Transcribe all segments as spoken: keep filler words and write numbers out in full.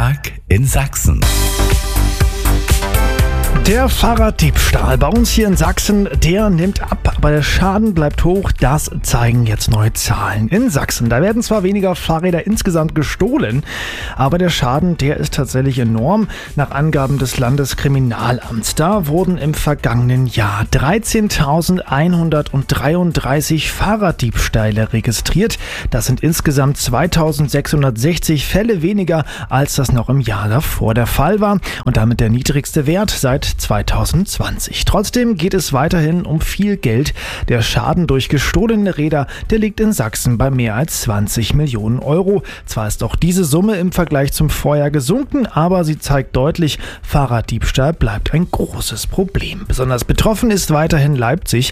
Nachmittag in Sachsen. Der Fahrraddiebstahl bei uns hier in Sachsen, der nimmt ab, aber der Schaden bleibt hoch. Das zeigen jetzt neue Zahlen in Sachsen. Da werden zwar weniger Fahrräder insgesamt gestohlen, aber der Schaden, der ist tatsächlich enorm. Nach Angaben des Landeskriminalamts, da wurden im vergangenen Jahr dreizehntausendeinhundertdreiunddreißig Fahrraddiebstähle registriert. Das sind insgesamt zweitausendsechshundertsechzig Fälle weniger, als das noch im Jahr davor der Fall war und damit der niedrigste Wert seit zweitausendzwanzig. Trotzdem geht es weiterhin um viel Geld. Der Schaden durch gestohlene Räder, der liegt in Sachsen bei mehr als zwanzig Millionen Euro. Zwar ist auch diese Summe im Vergleich zum Vorjahr gesunken, aber sie zeigt deutlich, Fahrraddiebstahl bleibt ein großes Problem. Besonders betroffen ist weiterhin Leipzig.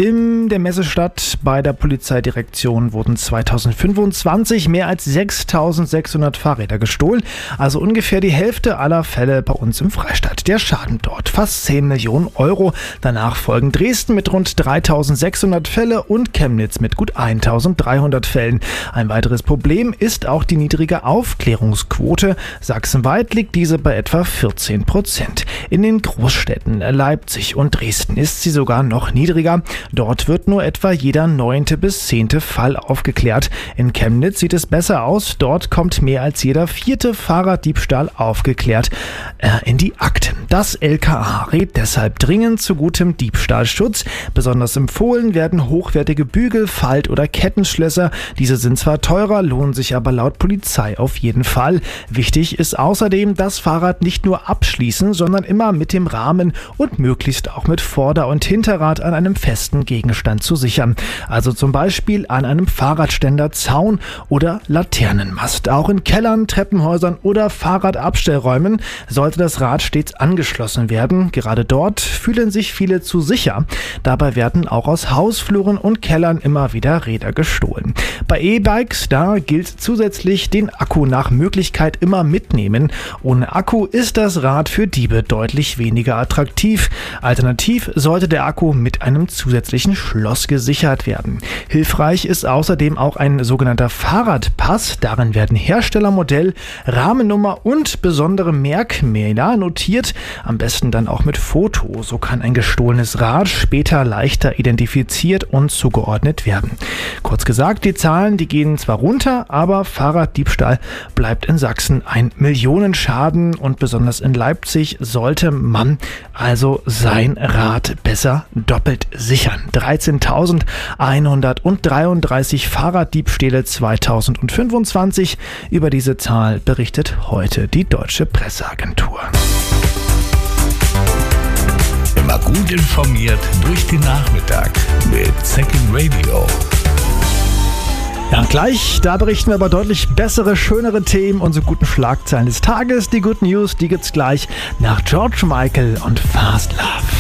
In der Messestadt bei der Polizeidirektion wurden zweitausendfünfundzwanzig mehr als sechstausendsechshundert Fahrräder gestohlen, also ungefähr die Hälfte aller Fälle bei uns im Freistaat. Der Schaden dort fast zehn Millionen Euro. Danach folgen Dresden mit rund dreitausendsechshundert Fälle und Chemnitz mit gut eintausenddreihundert Fällen. Ein weiteres Problem ist auch die niedrige Aufklärungsquote. Sachsenweit liegt diese bei etwa vierzehn Prozent. In den Großstädten Leipzig und Dresden ist sie sogar noch niedriger. Dort wird nur etwa jeder neunte bis zehnte Fall aufgeklärt. In Chemnitz sieht es besser aus. Dort kommt mehr als jeder vierte Fahrraddiebstahl aufgeklärt äh, in die Akten. Das L K A rät deshalb dringend zu gutem Diebstahlschutz. Besonders empfohlen werden hochwertige Bügel-, Falt- oder Kettenschlösser. Diese sind zwar teurer, lohnen sich aber laut Polizei auf jeden Fall. Wichtig ist außerdem, das Fahrrad nicht nur abschließen, sondern immer mit dem Rahmen und möglichst auch mit Vorder- und Hinterrad an einem festen Gegenstand zu sichern. Also zum Beispiel an einem Fahrradständer, Zaun oder Laternenmast. Auch in Kellern, Treppenhäusern oder Fahrradabstellräumen sollte das Rad stets angeschlossen werden. Gerade dort fühlen sich viele zu sicher. Dabei werden auch aus Hausfluren und Kellern immer wieder Räder gestohlen. Bei E-Bikes, da gilt zusätzlich den Akku nach Möglichkeit immer mitnehmen. Ohne Akku ist das Rad für Diebe deutlich weniger attraktiv. Alternativ sollte der Akku mit einem zusätzlichen Schloss gesichert werden. Hilfreich ist außerdem auch ein sogenannter Fahrradpass. Darin werden Herstellermodell, Rahmennummer und besondere Merkmäler notiert. Am besten dann auch mit Foto. So kann ein gestohlenes Rad später leichter identifiziert und zugeordnet werden. Kurz gesagt, die Zahlen, die gehen zwar runter, aber Fahrraddiebstahl bleibt in Sachsen ein Millionenschaden und besonders in Leipzig sollte man also sein Rad besser doppelt sichern. dreizehntausendeinhundertdreiunddreißig Fahrraddiebstähle zweitausendfünfundzwanzig. Über diese Zahl berichtet heute die Deutsche Presseagentur. Immer gut informiert durch den Nachmittag mit Second Radio. Ja, gleich, da berichten wir über deutlich bessere, schönere Themen, unsere guten Schlagzeilen des Tages. Die Good News, die gibt's gleich nach George Michael und Fast Love.